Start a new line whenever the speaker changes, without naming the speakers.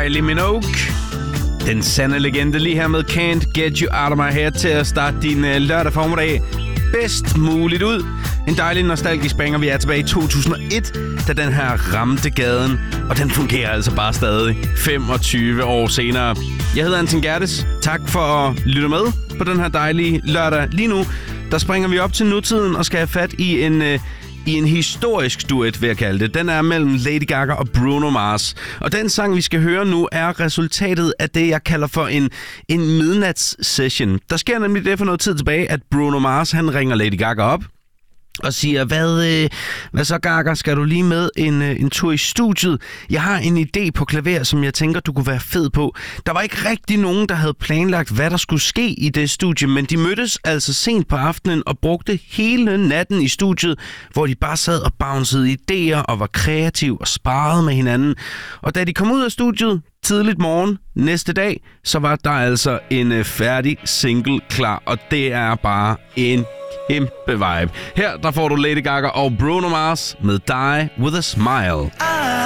Kylie Minogue. Den sande legende lige her med Can't Get You Out of My Head til at starte din lørdag formiddag bedst muligt ud. En dejlig nostalgisk banger. Vi er tilbage i 2001, da den her ramte gaden, og den fungerer altså bare stadig 25 år senere. Jeg hedder Anton Gerdes. Tak for at lytte med på den her dejlige lørdag. Lige nu, der springer vi op til nutiden og skal have fat i en historisk duet, vil jeg kalde det. Den er mellem Lady Gaga og Bruno Mars. Og den sang, vi skal høre nu, er resultatet af det, jeg kalder for en midnatssession. Der sker nemlig det for noget tid tilbage, at Bruno Mars, han ringer Lady Gaga op og siger, hvad så Gaga, skal du lige med en tur i studiet? Jeg har en idé på klaver, som jeg tænker, du kunne være fed på. Der var ikke rigtig nogen, der havde planlagt, hvad der skulle ske i det studie, men de mødtes altså sent på aftenen og brugte hele natten i studiet, hvor de bare sad og bouncede idéer og var kreative og sparede med hinanden. Og da de kom ud af studiet tidligt morgen næste dag, så var der altså en færdig single klar, og det er bare en kæmpe vibe. Her der får du Lady Gaga og Bruno Mars med Die With A Smile.